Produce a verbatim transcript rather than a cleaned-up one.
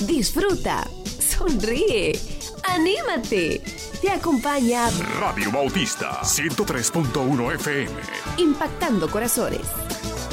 disfruta, sonríe, anímate. Te acompaña Radio Bautista ciento tres punto uno F M. Impactando corazones.